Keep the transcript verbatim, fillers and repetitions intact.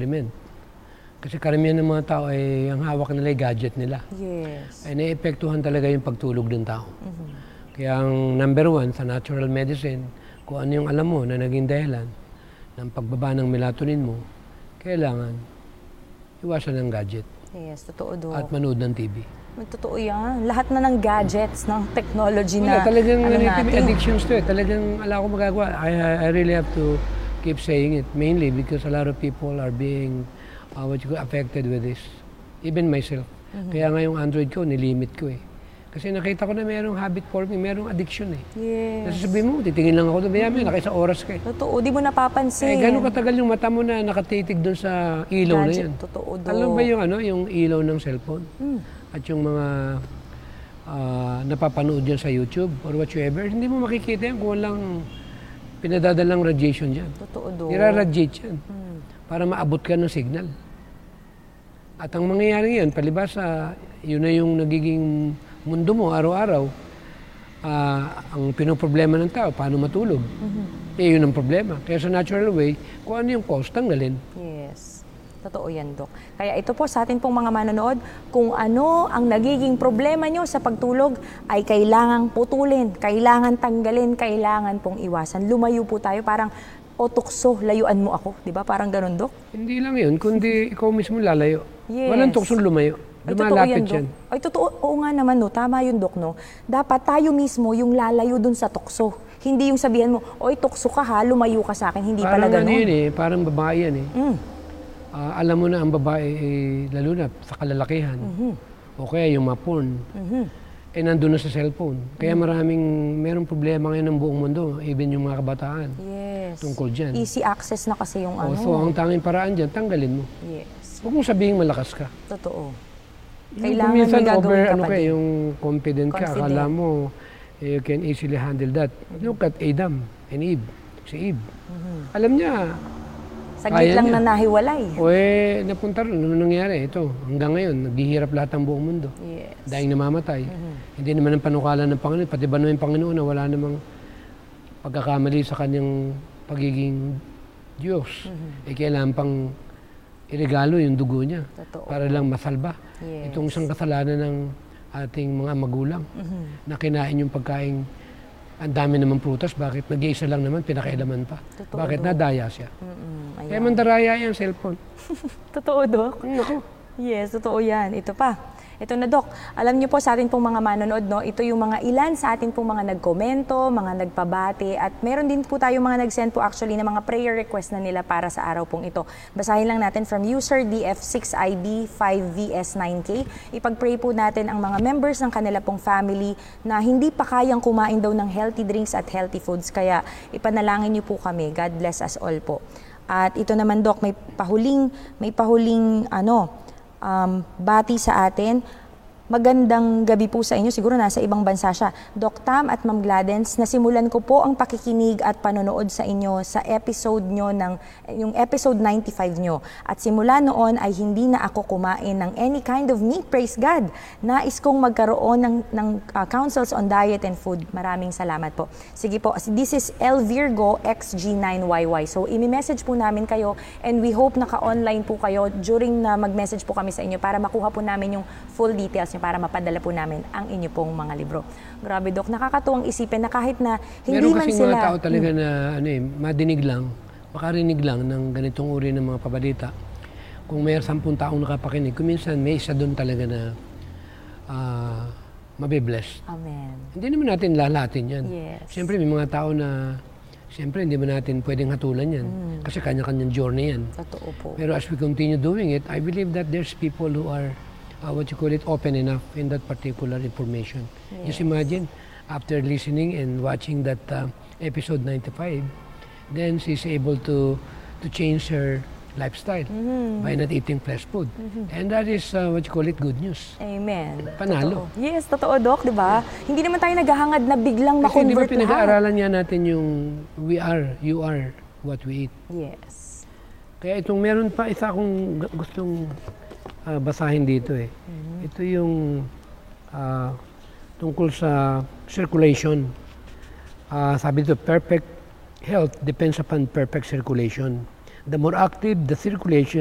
supplement. Kasi karamihan ng mga tao ay ang hawak nila ay gadget nila. Yes. Ay naepektuhan talaga yung pagtulog ng tao. Mhm. Kaya ang number one sa natural medicine, kung ano yung alam mo na naging dahilan ng pagbaba ng melatonin mo, kailangan iwasan ng gadget Yes, totoo, Dok. at manood ng T V. Totoo yan. Lahat na ng gadgets, ng technology Wala, na talagang ano native natin. addictions to eh. Talagang wala akong magagawa. I, I really have to keep saying it. Mainly because a lot of people are being uh, what you call, affected with this. Even myself. Mhm. Kaya nga yung Android ko, nilimit ko eh. Kasi nakita ko na mayroong habit forming, mayroong addiction eh. Yes. Nasasabihin mo, titingin lang ako doon, maya-maya, nakaisa oras ka eh. Totoo, di mo napapansin. Eh, gano'ng katagal yung mata mo na nakatitig doon sa ilaw na Gadget, yan? totoo, Dok. Alam ba yung, ano, yung ilaw ng cellphone? Hmm. At yung mga ah, napapanood dyan sa YouTube or whatsoever, hindi mo makikita yan kung walang pinadadalang radiation dyan. Totoo, Dok. Nira-radiate yan Hmm. para maabot ka ng signal. At ang mangyayari yan, palibasa, yun na yung nagiging mundo mo araw-araw. Ah, ang pinoproblema ng tao, paano matulog? Mhm. Eh, yun ang problema. Kaya sa natural way, kung ano yung cause, tanggalin. Yes. Totoo yan, Dok. Kaya ito po sa atin pong mga manonood, kung ano ang nagiging problema nyo sa pagtulog ay kailangang putulin, kailangan tanggalin, kailangan pong iwasan. Lumayo po tayo, parang o tukso, layuan mo ako. Di ba? Parang ganun, Dok. Hindi lang yun, kundi ikaw mismo lalayo. Yes. Walang tuksong lumayo. Ay, totoo Lumalapit yan, yan. Dok. Ay, totoo. Oo nga naman, no. Tama yun, Dok, no. Dapat tayo mismo yung lalayo dun sa tukso. Hindi yung sabihan mo, oy, tukso ka ha, lumayo ka sa akin. Hindi Parang pala ano ganun. yun eh, parang babae yan eh. Mm. Ah, alam mo na ang babae, eh, lalo na sa kalalakihan, Mhm. o kaya yung mga porn, Mhm. eh nandun na sa cellphone. Kaya maraming, merong problema ngayon ng buong mundo, even yung mga kabataan, Yes. tungkol dyan. Easy access na kasi yung O, ano. so, ang tanging paraan dyan, tanggalin mo. Yes. Huwag mong sabihin malakas ka. Totoo. Yung Kailangan minsan may gagawin over, ka ano pa ka, din. yung confident, ka, Confident. akala mo, eh, you can easily handle that. Look at Adam and Eve, si Eve. Mhm. Alam niya, Saglit Kaya lang niya. na nahiwalay. o eh, napunta rin, ano nangyari? Ito, hanggang ngayon, naghihirap lahat ng buong mundo. Yes. Dahil namamatay. Mhm. Hindi naman ang panukala ng Panginoon, pati ba naman yung Panginoon na wala namang pagkakamali sa kanyang pagiging Diyos. Mhm. Eh, kailangan pang iregalo yung dugo niya Totoo. para lang masalba. Yes. Itong isang kasalanan ng ating mga magulang Mhm. na kinain yung pagkain, ang dami naman prutas, bakit nag-iisa lang naman, pinakailaman pa? Totoo, Bakit Dok. nadaya siya? Mm-mm. Kaya Ayan. mandaraya yung cellphone. Totoo, Dok. Naku. Yes, totoo yan. Ito pa. Ito na, Dok. Alam niyo po sa atin pong mga manonood, no? Ito yung mga ilan sa atin pong mga nagkomento, mga nagpabati, at meron din po tayo mga nag-send po actually ng mga prayer request na nila para sa araw pong ito. Basahin lang natin from user D F six I B five V S nine K. Ipag-pray po natin ang mga members ng kanila pong family na hindi pa kayang kumain daw ng healthy drinks at healthy foods. Kaya ipanalangin niyo po kami. God bless us all po. At ito naman, Dok, may pahuling, may pahuling ano, um, bati sa atin. Magandang gabi po sa inyo. Siguro nasa ibang bansa siya. Doc Tam at Ma'am Gladens, nasimulan ko po ang pakikinig at panonood sa inyo sa episode nyo ng, yung episode ninety-five nyo. At simula noon ay hindi na ako kumain ng any kind of meat. Praise God! Nais kong magkaroon ng, ng uh, counsels on diet and food. Maraming salamat po. Sige po, this is L Virgo X G nine Y Y. So, imi-message po namin kayo and we hope naka-online po kayo during na mag-message po kami sa inyo para makuha po namin yung full details nyo para mapadala po namin ang inyo pong mga libro. Grabe, Dok, nakakatuwang isipin na kahit na hindi Meron man kasing sila... mga tao talaga na ano eh, madinig lang, makarinig lang ng ganitong uri ng mga pabalita. Kung may sampung taong nakapakinig, kuminsan may isa doon talaga na uh, mabibless. Amen. Hindi naman natin lalatin yan. Yes. Siyempre may mga tao na, siyempre hindi ba natin pwedeng hatulan yan. Mm. Kasi kanya-kanyang journey yan. Totoo po. Pero as we continue doing it, I believe that there's people who are, uh, what you call it, open enough in that particular information. Yes. Just imagine, after listening and watching that uh, episode ninety-five, then she's able to to change her lifestyle Mhm. by not eating fast food. Mhm. And that is, uh, what you call it, good news. Amen. Panalo. Totoo. Yes, totoo, Doc, di ba? Hindi naman tayo naghahangad na biglang Kasi di ba ma-convert lahat. pinag-aaralan niya natin yung we are, you are what we eat. Yes. Kaya itong meron pa isa akong gu- gustong ah, basahin dito eh. Mhm. Ito yung ah, tungkol sa circulation. Ah, sabi dito, perfect health depends upon perfect circulation. The more active the circulation,